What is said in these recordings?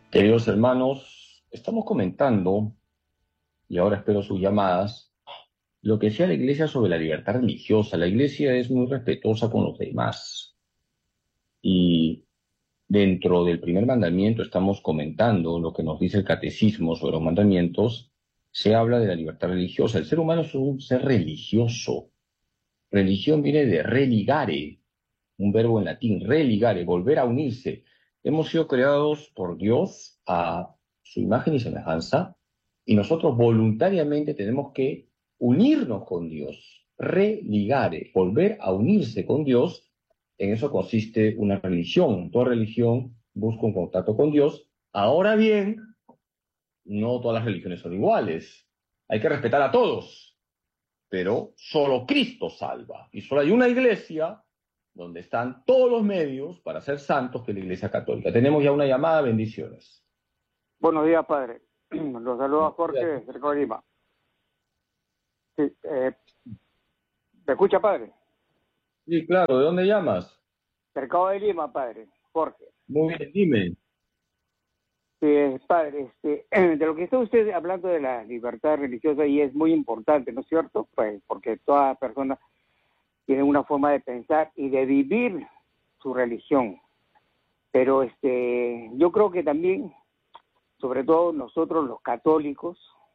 Queridos hermanos, estamos comentando, y ahora espero sus llamadas, lo que decía la Iglesia sobre la libertad religiosa. La Iglesia es muy respetuosa con los demás. Y dentro del primer mandamiento estamos comentando lo que nos dice el catecismo sobre los mandamientos. Se habla de la libertad religiosa. El ser humano es un ser religioso. Religión viene de religare, un verbo en latín, religare, volver a unirse. Hemos sido creados por Dios a su imagen y semejanza, y nosotros voluntariamente tenemos que unirnos con Dios, religare, volver a unirse con Dios. En eso consiste una religión. Toda religión busca un contacto con Dios. Ahora bien, no todas las religiones son iguales. Hay que respetar a todos, pero solo Cristo salva. Y solo hay una iglesia donde están todos los medios para ser santos, que es la Iglesia Católica. Tenemos ya una llamada, bendiciones. Buenos días, padre. Los saluda Jorge de Cercado de Lima. Sí, ¿me escucha, padre? Sí, claro, ¿de dónde llamas? Cercado de Lima, padre. Jorge. Muy bien, dime. Sí, padre, de lo que está usted hablando de la libertad religiosa, y es muy importante, ¿no es cierto? Pues porque toda persona tiene una forma de pensar y de vivir su religión. Pero yo creo que también, sobre todo nosotros los católicos,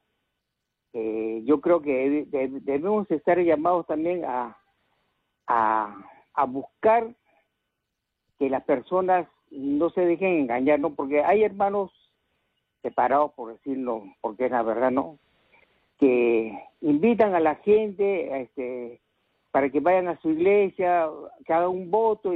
yo creo que debemos estar llamados también a buscar que las personas no se dejen engañar, ¿no? Porque hay hermanos separados, por decirlo, porque es la verdad, ¿no? Que invitan a la gente para que vayan a su iglesia, que hagan un voto